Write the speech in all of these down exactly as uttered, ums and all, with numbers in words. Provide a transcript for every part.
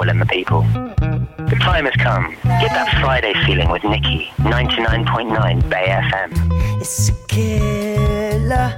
Will and the People. The time has come. Get that Friday feeling with Nikki, ninety-nine point nine Bay F M. It's a killer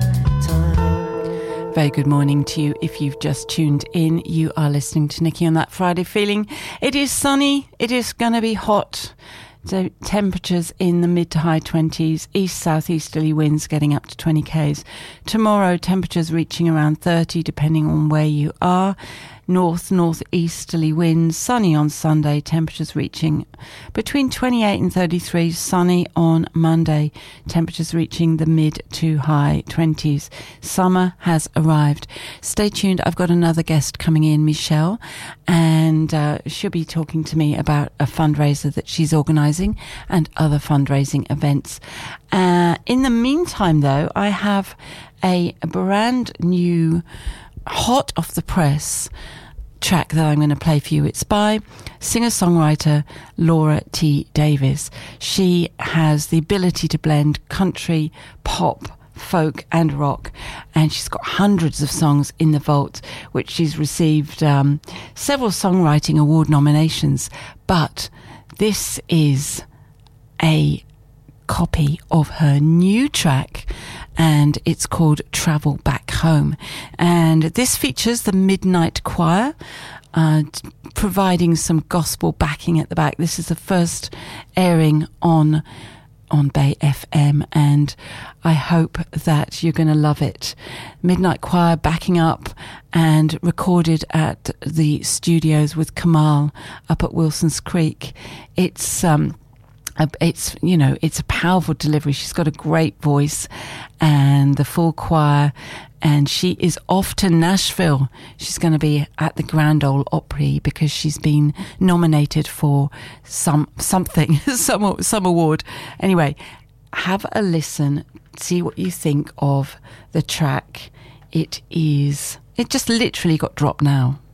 time. Very good morning to you. If you've just tuned in, you are listening to Nikki on That Friday Feeling. It is sunny. It is going to be hot. So temperatures in the mid to high twenties, east-southeasterly winds getting up to twenty kays. Tomorrow, temperatures reaching around thirty, depending on where you are. North-northeasterly winds, sunny on Sunday, temperatures reaching between twenty-eight and thirty-three, sunny on Monday, temperatures reaching the mid to high twenties. Summer has arrived. Stay tuned, I've got another guest coming in, Michelle, and uh, she'll be talking to me about a fundraiser that she's organising and other fundraising events. Uh, in the meantime, though, I have a brand new, hot off the press track that I'm going to play for you. It's by singer-songwriter Laura T. Davis. She has the ability to blend country, pop, folk and rock, and she's got hundreds of songs in the vault, which she's received um, several songwriting award nominations. But this is a copy of her new track, and it's called Travel Back Home, and this features the Midnight Choir uh, providing some gospel backing at the back. This is the first airing on on Bay F M, and I hope that you're going to love it. Midnight Choir backing up, and recorded at the studios with Kamal up at Wilson's Creek. It's um It's, you know, it's a powerful delivery. She's got a great voice, and the full choir, and she is off to Nashville. She's going to be at the Grand Ole Opry because she's been nominated for some something, some some award. Anyway, have a listen, see what you think of the track. It is, it just literally got dropped now.